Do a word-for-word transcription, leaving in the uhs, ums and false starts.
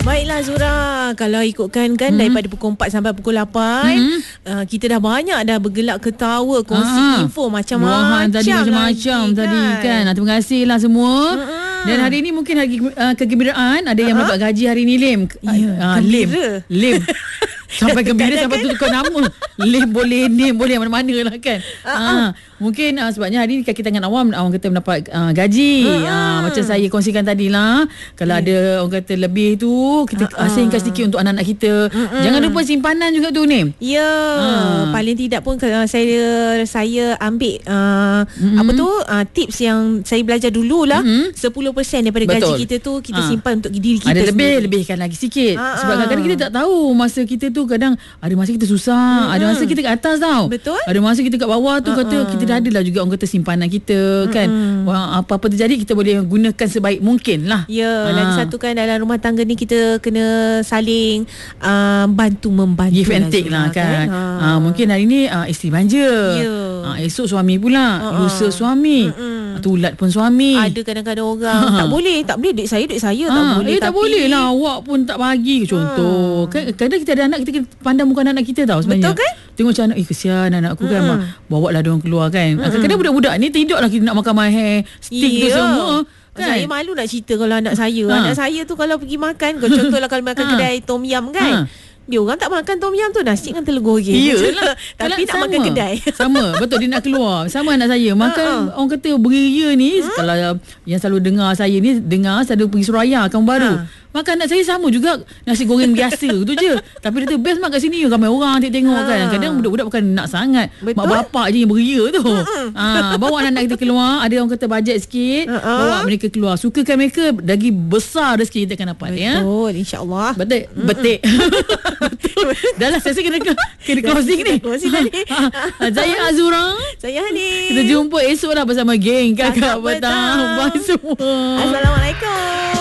Baiklah Zura, kalau ikutkan kan hmm. daripada pukul empat sampai pukul lapan hmm. uh, kita dah banyak dah bergelak ketawa, kongsi ah. info macam-macam tadi macam-macam lagi, tadi kan, kan? Terima kasih lah semua. hmm. Dan hari ini mungkin hari uh, kegembiraan. Ada yang uh-huh. dapat gaji hari ni, Lim. Ya, uh, Lim Lim sampai gembira sampai tu tukar nama. Lim boleh, Lim boleh, mana-mana lah kan. uh-huh. ha, Mungkin uh, sebabnya hari ni kaki tangan awam, awam kata mendapat uh, gaji. uh-huh. uh, Macam saya kongsikan tadi lah. Kalau yeah. ada orang kata lebih tu, kita uh-huh. asingkan sedikit untuk anak-anak kita. uh-huh. Jangan lupa simpanan juga tu, Nim. Ya, yeah. uh. paling tidak pun uh, saya saya ambil uh, uh-huh. apa tu uh, tips yang saya belajar dululah. uh-huh. sepuluh peratus daripada Betul. gaji kita tu kita uh. simpan untuk diri kita. Ada lebih, sendiri. lebihkan lagi sikit. uh-huh. Sebab kadang-kadang kita tak tahu masa kita tu, kadang ada masa kita susah, hmm. ada masa kita kat atas tau. Betul. Ada masa kita kat bawah tu, uh-uh. kata kita dah ada lah juga orang kata simpanan kita, hmm. kan. Wah, apa-apa terjadi kita boleh gunakan sebaik mungkin lah. Ya, ha. Lagi satu kan, dalam rumah tangga ni kita kena saling uh, bantu membantu. Give and take lah, kan. kan? Ha. Ha, mungkin hari ni uh, isteri belanja. Ya. Ha, esok suami pula, uh-uh. lusa suami. Hmm. Tulat pun suami. Ada kadang-kadang orang ha. tak boleh, tak boleh duit saya, duit saya ha. tak boleh. Eh, tak tapi... boleh lah, awak pun tak bagi contoh. Ha. Kadang kita ada anak, kita kena pandang muka anak kita tau sebenarnya. Betul kan? Tengok macam anak, eh kesian anakku kan, hmm. bawa lah dia orang keluar kan. Hmm. Kadang-kadang budak-budak ni terhidup lah kita nak makan mahir, stick yeah. tu semua. Kan? Saya malu nak cerita kalau anak saya. Ha. Anak saya tu kalau pergi makan, contohlah kalau makan ha. kedai tom yum kan. Ha. Dia orang tak makan tom yum tu, nasi kan telur goreng. Iyalah. Tapi nak sama. makan kedai. Sama, betul, dia nak keluar. Sama anak saya. Makan uh-uh. orang kata beria ni, uh-huh. kalau yang selalu dengar saya ni, dengar selalu pergi Suraya, Kampung Baru. Uh. Makan anak saya sama juga, nasi goreng biasa tu je. Tapi dia tu best mak kat sini, ramai orang tengok-tengok ha. kan. Kadang budak-budak bukan nak sangat. Betul? Mak bapak je yang beria tu. Ha, bawa anak-anak kita keluar, ada orang kata bajet sikit, uh-uh. bawa mereka keluar. Sukakan mereka, lagi besar rezeki kita akan dapat. Betul, ya? insya-Allah. Betul, betul. Betul. Dah lah, saya kena kena closing ni. Closing tadi. Saya Azura. Saya Hani. Kita jumpa esok lah bersama geng Kakak Petang. Bye semua. Assalamualaikum.